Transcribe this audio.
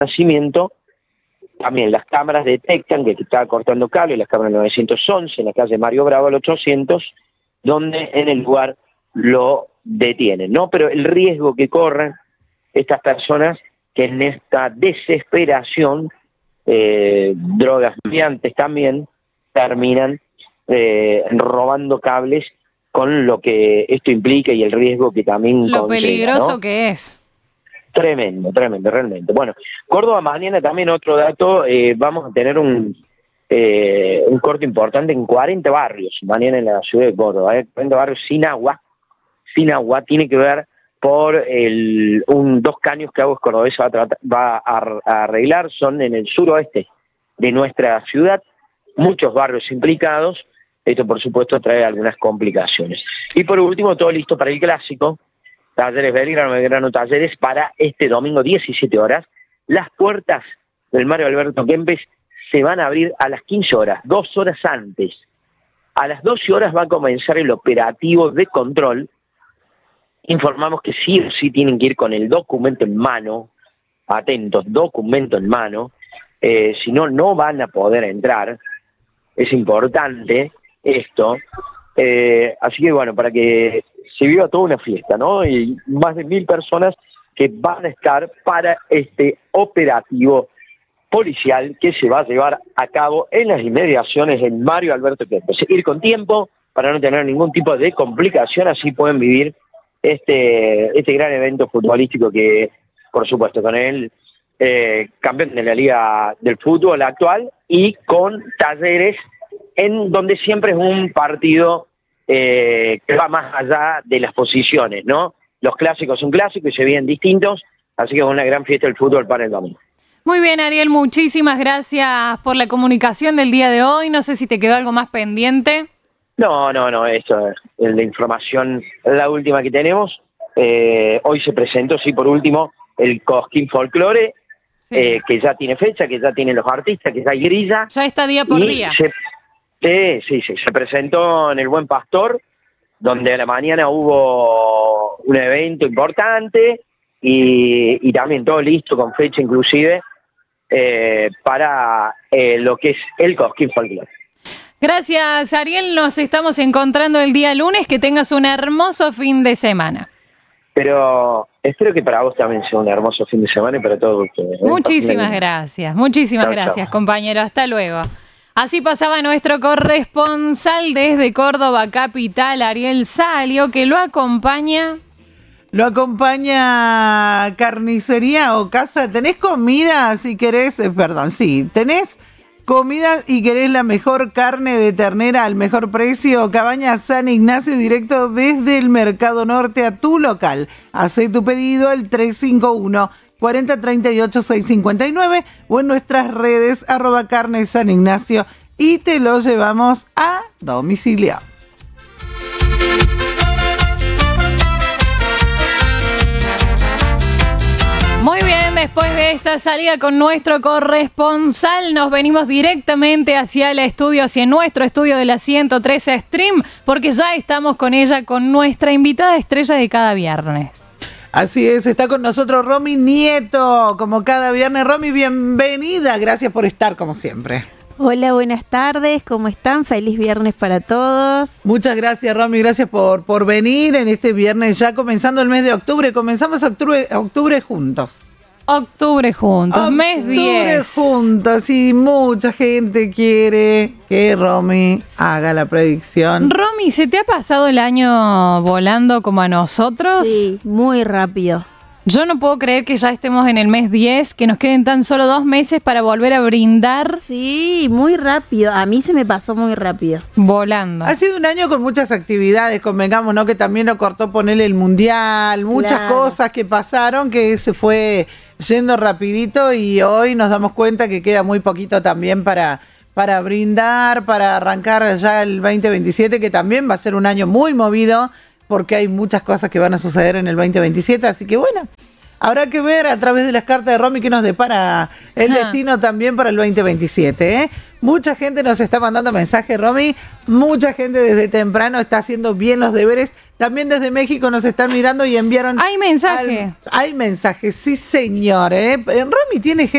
nacimiento, también las cámaras detectan que estaba cortando cable, las cámaras 911 en la calle Mario Bravo al 800, donde en el lugar lo detienen, ¿no? Pero el riesgo que corren estas personas que en esta desesperación, drogas mediantes también, terminan robando cables, con lo que esto implica y el riesgo que también lo conlleva, peligroso, ¿no?, que es. Tremendo, realmente. Bueno, Córdoba mañana también otro dato, vamos a tener un corte importante en 40 barrios, mañana en la ciudad de Córdoba, 40 barrios sin agua, tiene que ver por dos caños que Aguas Cordobesa va a arreglar, son en el suroeste de nuestra ciudad, muchos barrios implicados. Esto, por supuesto, trae algunas complicaciones. Y por último, todo listo para el clásico. Talleres Belgrano Talleres para este domingo, 17 horas. Las puertas del Mario Alberto Kempes se van a abrir a las 15 horas, 2 horas antes. A las 12 horas va a comenzar el operativo de control. Informamos que sí o sí tienen que ir con el documento en mano. Atentos, documento en mano. Si no, no van a poder entrar. Es importante esto, así que bueno, para que se viva toda una fiesta, ¿no? Y más de 1000 personas que van a estar para este operativo policial que se va a llevar a cabo en las inmediaciones del Mario Alberto Kempes. Ir con tiempo para no tener ningún tipo de complicación, así pueden vivir este gran evento futbolístico que, por supuesto, con el campeón de la Liga del Fútbol actual y con Talleres, en donde siempre es un partido que va más allá de las posiciones, ¿no? Los clásicos son clásicos y se vienen distintos, así que es una gran fiesta del fútbol para el domingo. Muy bien, Ariel, muchísimas gracias por la comunicación del día de hoy. No sé si te quedó algo más pendiente. No, eso es la información, la última que tenemos. Hoy se presentó, sí, por último, el Cosquín Folklore, sí, que ya tiene fecha, que ya tienen los artistas, que ya hay grilla. Ya está día por día. Se presentó en el Buen Pastor, donde a la mañana hubo un evento importante y también todo listo, con fecha inclusive, para lo que es el Cosquín Folklore. Gracias, Ariel. Nos estamos encontrando el día lunes. Que tengas un hermoso fin de semana. Pero espero que para vos también sea un hermoso fin de semana y para todos ustedes. Muchísimas gracias, compañero. Hasta luego. Así pasaba nuestro corresponsal desde Córdoba capital, Ariel Salio, que lo acompaña Carnicería o Casa. ¿Tenés comida si querés? ¿Tenés comida y querés la mejor carne de ternera al mejor precio? Cabañas San Ignacio, directo desde el Mercado Norte a tu local. Hacé tu pedido al 351-4038-659 o en nuestras redes @carne San Ignacio y te lo llevamos a domicilio. Muy bien, después de esta salida con nuestro corresponsal, nos venimos directamente hacia nuestro estudio de la 113 Stream, porque ya estamos con ella, con nuestra invitada estrella de cada viernes. Así es, está con nosotros Romy Nieto, como cada viernes. Romy, bienvenida, gracias por estar como siempre. Hola, buenas tardes, ¿cómo están? Feliz viernes para todos. Muchas gracias, Romy, gracias por venir en este viernes, ya comenzando el mes de octubre. Comenzamos octubre juntos. Mes 10. Juntos, y mucha gente quiere que Romy haga la predicción. Romy, ¿se te ha pasado el año volando como a nosotros? Sí, muy rápido. Yo no puedo creer que ya estemos en el mes 10, que nos queden tan solo 2 meses para volver a brindar. Sí, muy rápido. A mí se me pasó muy rápido. Volando. Ha sido un año con muchas actividades, convengamos, ¿no? Que también lo cortó ponerle el mundial, muchas cosas que pasaron que se fue yendo rapidito y hoy nos damos cuenta que queda muy poquito también para brindar, para arrancar ya el 2027, que también va a ser un año muy movido, porque hay muchas cosas que van a suceder en el 2027, así que bueno, habrá que ver a través de las cartas de Romy qué nos depara el destino también para el 2027, ¿eh? Mucha gente nos está mandando mensajes, Romy, mucha gente desde temprano está haciendo bien los deberes, también desde México nos están mirando y enviaron... Hay mensaje. Hay mensajes, sí señor, ¿eh? Romy tiene gente